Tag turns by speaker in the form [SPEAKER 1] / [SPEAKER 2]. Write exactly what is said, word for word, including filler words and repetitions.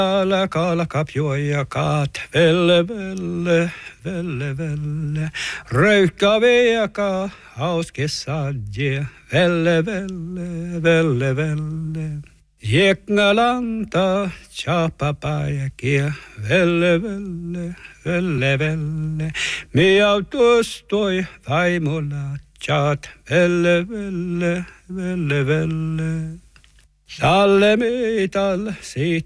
[SPEAKER 1] Kala kala kapjoja kaat, velle velle, velle velle. Röykka veaka, hauske sadje, velle velle, velle velle. Jeknalanta, tjapapäikiä, velle velle, velle velle. Miautustoi vaimolla tjat, velle velle, velle velle. Salle meital, siitä